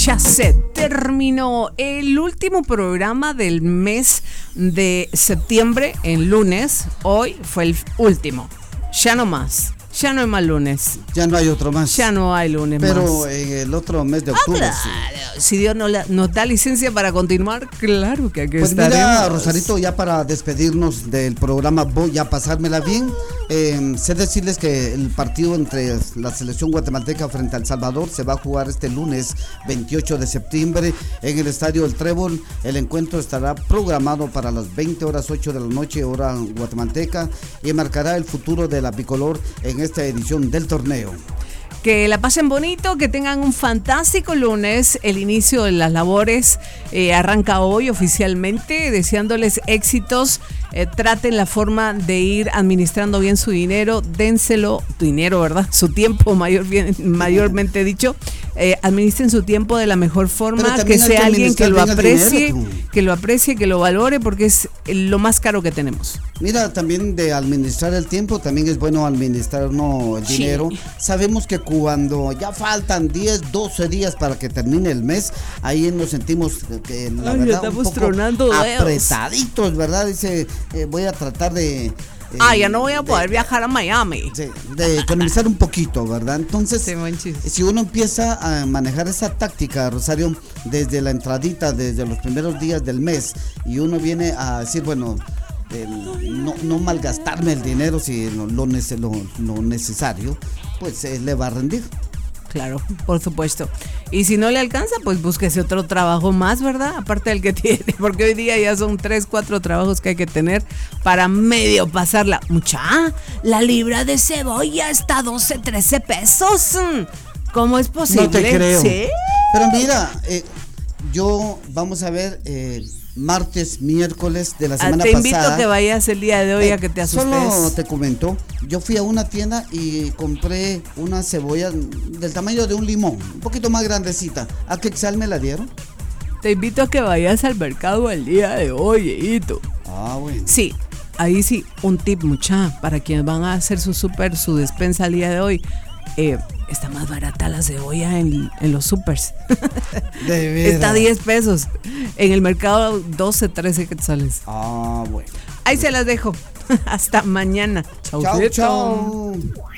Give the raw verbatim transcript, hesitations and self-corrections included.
Ya se terminó el último programa del mes de septiembre en lunes. Hoy fue el último. Ya no más. Ya no hay más lunes. Ya no hay otro más. Ya no hay lunes Pero más. Pero en el otro mes de octubre, ah, sí. Claro. Si Dios nos, la, nos da licencia para continuar, claro que aquí pues estaremos. Mira, Rosarito, ya para despedirnos del programa, voy a pasármela bien. Eh, sé decirles que el partido entre la selección guatemalteca frente a El Salvador se va a jugar este lunes veintiocho de septiembre en el Estadio El Trébol. El encuentro estará programado para las veinte horas ocho de la noche, hora guatemalteca, y marcará el futuro de la bicolor en esta edición del torneo. Que la pasen bonito, que tengan un fantástico lunes. El inicio de las labores eh, arranca hoy oficialmente, deseándoles éxitos. Eh, traten la forma de ir administrando bien su dinero, dénselo, tu dinero, ¿verdad? Su tiempo, mayor, bien, mayormente dicho. Eh, administren su tiempo de la mejor forma, que sea alguien que lo aprecie, que lo aprecie, que lo valore, porque es lo más caro que tenemos. Mira, también de administrar el tiempo, también es bueno administrar no, el sí. dinero. Sabemos que cuando ya faltan diez, doce días para que termine el mes, ahí nos sentimos que la Ay, verdad un poco apretaditos, ¿verdad? Dice, eh, voy a tratar de... Eh, ah, ya no voy a poder de, viajar a Miami. De, de economizar un poquito, ¿verdad? Entonces, sí, si uno empieza a manejar esa táctica, Rosario, desde la entradita, desde los primeros días del mes, y uno viene a decir, bueno, el, no, no malgastarme el dinero si lo, lo, lo, lo necesario, pues eh, le va a rendir. Claro, por supuesto. Y si no le alcanza, pues búsquese otro trabajo más, ¿verdad? Aparte del que tiene, porque hoy día ya son tres, cuatro trabajos que hay que tener para medio pasarla. Mucha, la libra de cebolla está a doce, trece pesos. ¿Cómo es posible? No te creo. ¿Sí? Pero mira, eh, yo, vamos a ver... Eh, martes, miércoles de la semana ah, te pasada. Te invito a que vayas el día de hoy eh, a que te asustes. Solo te comento, yo fui a una tienda y compré una cebolla del tamaño de un limón, un poquito más grandecita. ¿A qué Quetzal me la dieron? Te invito a que vayas al mercado el día de hoy, hijito. Ah, bueno. Sí, ahí sí, un tip, mucha, para quienes van a hacer su súper, su despensa el día de hoy. Eh, está más barata la cebolla en, en los supers. De veras. Está a diez pesos. En el mercado doce, trece quetzales. Ah, bueno. Ahí se las dejo. Hasta mañana. Chau, chau.